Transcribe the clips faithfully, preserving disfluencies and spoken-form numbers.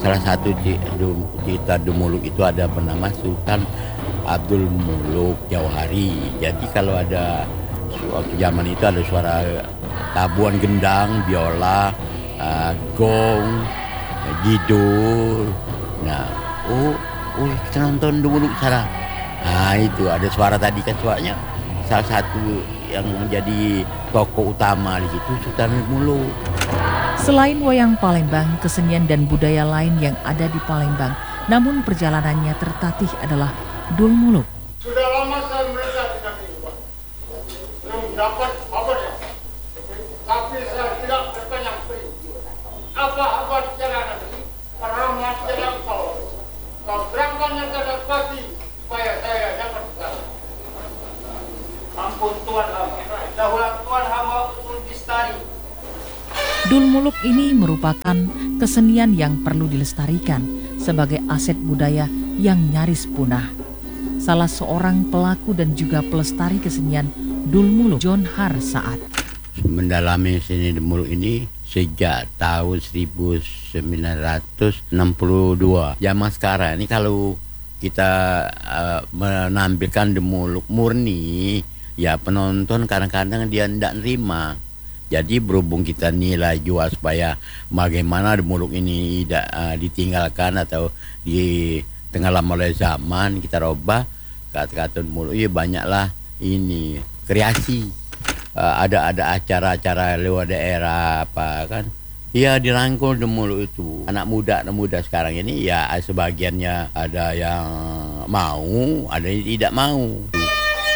salah satu ci- du- cerita Dumuluk itu ada bernama Sultan Abdul Muluk Jauhari. Jadi kalau ada waktu zaman itu ada suara tabuhan gendang, biola, uh, gong, gidul. Nah, oh, oh kita nonton Dumuluk sana. Nah itu ada suara tadi kan suaranya salah satu yang menjadi tokoh utama di situ Sultan Muluk. Selain wayang Palembang, kesenian dan budaya lain yang ada di Palembang, namun perjalanannya tertatih adalah Dul Muluk. Sudah lama saya mereka di kami, Pak. Belum dapat apa ya. Tapi saya tidak bertanya beri. Apa apa cara nanti? Rahmat jalan kau. Kau terangkannya pada pasti supaya saya dapat tahu. Ampun Tuhan hamba. Daulat Tuhan hamba usul bistari. Dul Muluk ini merupakan kesenian yang perlu dilestarikan sebagai aset budaya yang nyaris punah. Salah seorang pelaku dan juga pelestari kesenian Dul Muluk, John Har Saat. Mendalami seni Dumuluk ini sejak tahun seribu sembilan ratus enam puluh dua. Zaman sekarang ini kalau kita uh, menampilkan Dumuluk murni, ya penonton kadang-kadang dia tidak nerima. Jadi berhubung kita nilai jual supaya bagaimana Dumuluk ini tidak uh, ditinggalkan atau ditenggelam oleh zaman, kita robah kata-kata Dumuluk. Ya banyaklah ini kreasi. Uh, ada ada acara-acara luar daerah apa kan, ya dirangkul Dumuluk itu. Anak muda anak muda sekarang ini ya sebagiannya ada yang mau, ada yang tidak mau.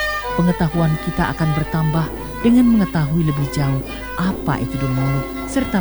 Pengetahuan kita akan bertambah dengan mengetahui lebih jauh apa itu Dul Muluk serta